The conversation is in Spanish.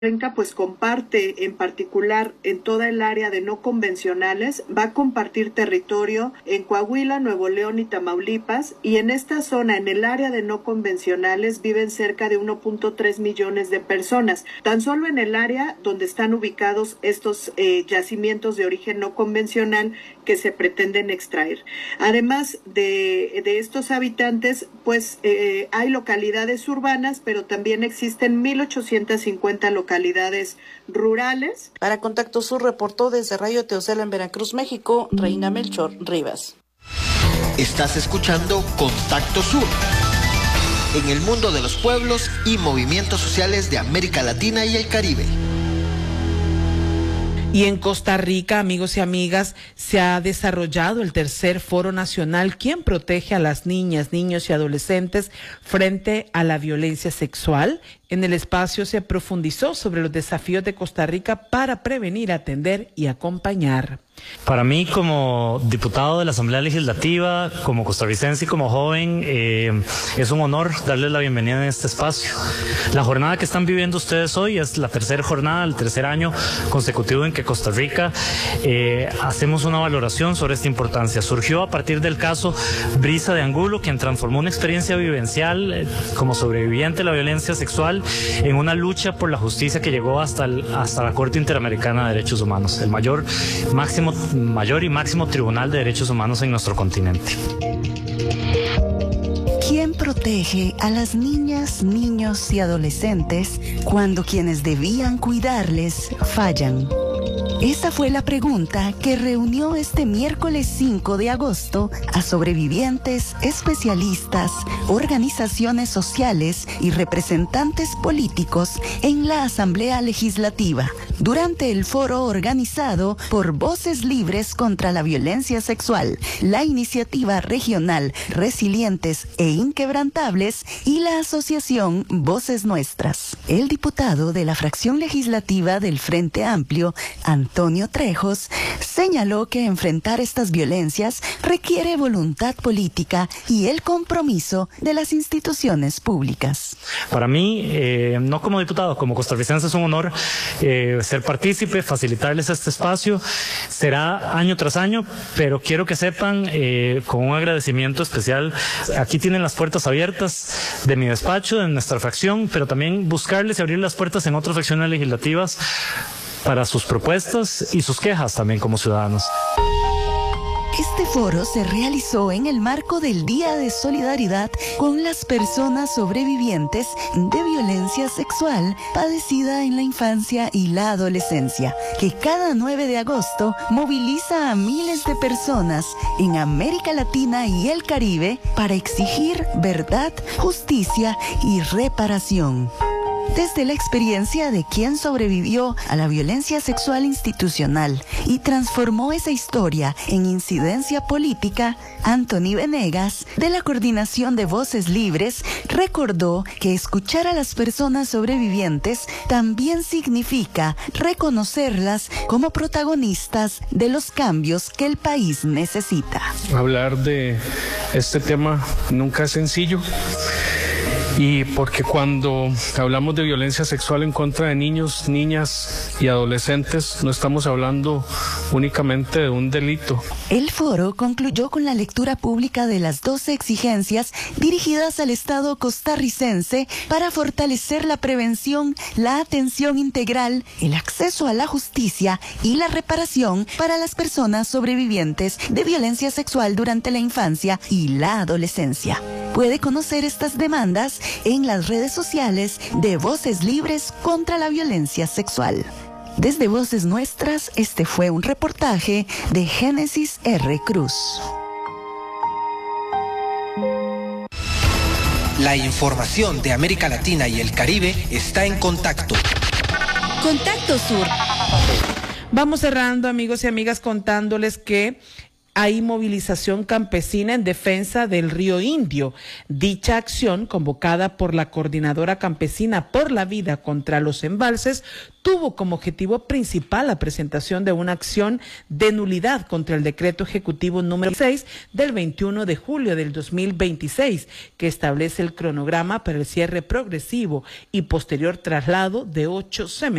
Cuenca pues comparte en particular en toda el área de no convencionales, va a compartir territorio en Coahuila, Nuevo León y Tamaulipas, y en esta zona, en el área de no convencionales, viven cerca de 1.3 millones de personas. Tan solo en el área donde están ubicados estos yacimientos de origen no convencional que se pretenden extraer. Además de estos habitantes, pues hay localidades urbanas, pero también existen 1,850 localidades rurales. Para Contacto Sur reportó desde Radio Teocela en Veracruz, México, Reina Melchor Rivas. Estás escuchando Contacto Sur. En el mundo de los pueblos y movimientos sociales de América Latina y el Caribe. Y en Costa Rica, amigos y amigas, se ha desarrollado el tercer Foro Nacional ¿Quién protege a las niñas, niños y adolescentes frente a la violencia sexual? En el espacio se profundizó sobre los desafíos de Costa Rica para prevenir, atender y acompañar. Para mí, como diputado de la Asamblea Legislativa, como costarricense y como joven, es un honor darles la bienvenida en este espacio. La jornada que están viviendo ustedes hoy es la tercera jornada, el tercer año consecutivo en que Costa Rica hacemos una valoración sobre esta importancia. Surgió a partir del caso Brisa de Angulo, quien transformó una experiencia vivencial como sobreviviente de la violencia sexual en una lucha por la justicia que llegó hasta la Corte Interamericana de Derechos Humanos, el mayor y máximo tribunal de derechos humanos en nuestro continente. ¿Quién protege a las niñas, niños y adolescentes cuando quienes debían cuidarles fallan? Esa fue la pregunta que reunió este miércoles 5 de agosto a sobrevivientes, especialistas, organizaciones sociales y representantes políticos en la Asamblea Legislativa, durante el foro organizado por Voces Libres contra la Violencia Sexual, la Iniciativa Regional Resilientes e Inquebrantables y la Asociación Voces Nuestras. El diputado de la fracción legislativa del Frente Amplio, Antonio Trejos, señaló que enfrentar estas violencias requiere voluntad política y el compromiso de las instituciones públicas. Para mí, no como diputado, como costarricense, es un honor ser partícipe, facilitarles este espacio. Será año tras año, pero quiero que sepan, con un agradecimiento especial, aquí tienen las puertas abiertas de mi despacho, de nuestra fracción, pero también buscarles y abrir las puertas en otras fracciones legislativas para sus propuestas y sus quejas también como ciudadanos. Este foro se realizó en el marco del Día de Solidaridad con las personas sobrevivientes de violencia sexual padecida en la infancia y la adolescencia, que cada 9 de agosto moviliza a miles de personas en América Latina y el Caribe para exigir verdad, justicia y reparación. Desde la experiencia de quien sobrevivió a la violencia sexual institucional y transformó esa historia en incidencia política, Anthony Venegas, de la Coordinación de Voces Libres, recordó que escuchar a las personas sobrevivientes también significa reconocerlas como protagonistas de los cambios que el país necesita. Hablar de este tema nunca es sencillo. Y porque cuando hablamos de violencia sexual en contra de niños, niñas y adolescentes, no estamos hablando únicamente de un delito. El foro concluyó con la lectura pública de las 12 exigencias dirigidas al Estado costarricense para fortalecer la prevención, la atención integral, el acceso a la justicia y la reparación para las personas sobrevivientes de violencia sexual durante la infancia y la adolescencia. Puede conocer estas demandas en las redes sociales de Voces Libres contra la Violencia Sexual. Desde Voces Nuestras, este fue un reportaje de Génesis R. Cruz. La información de América Latina y el Caribe está en Contacto. Contacto Sur. Vamos cerrando, amigos y amigas, contándoles que hay movilización campesina en defensa del río Indio. Dicha acción, convocada por la Coordinadora Campesina por la Vida contra los Embalses, tuvo como objetivo principal la presentación de una acción de nulidad contra el decreto ejecutivo número 6 del 21 de julio del 2026, que establece el cronograma para el cierre progresivo y posterior traslado de 8 cementerios